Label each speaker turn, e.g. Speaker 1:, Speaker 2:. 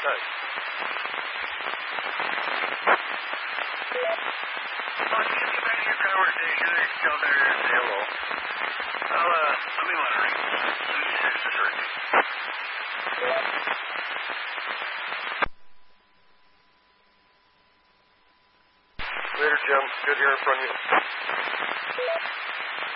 Speaker 1: touch.
Speaker 2: Oh, you get back to your conversation and tell there to say hello. Let me monitor it. Let me finish this right.
Speaker 1: Later, Jim. Good hearing from you.